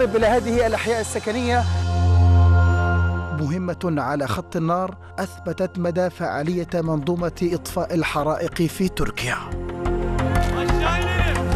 تقرب إلى هذه الأحياء السكنية. مهمة على خط النار أثبتت مدى فعالية منظومة إطفاء الحرائق في تركيا.